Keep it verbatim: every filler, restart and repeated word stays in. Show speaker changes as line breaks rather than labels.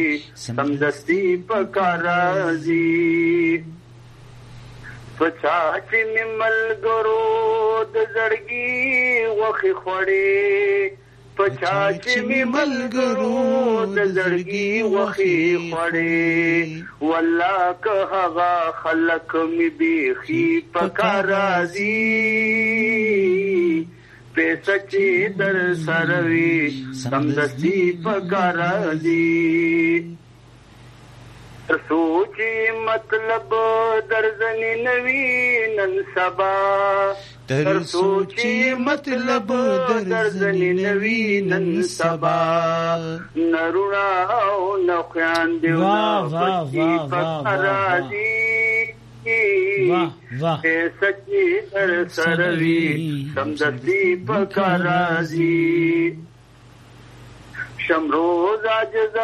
سمدستی پکار راځي پچا چې ملګرو د زړګي وخی خوړې پچا چې ملګرو د زړګي وخی خوړې والله که هغه خلک می بیخي پکار راځي پیسې چې در سره وي سمدستی پکار راځي سوچي مطلب درځنی نوی نن سبا
تر سوچي مطلب درځنی نوی نن سبا
نرونا او نخیان دیونا پچی پکار راځي سچی در سروي سمدستی پکار راځي شمروز عجز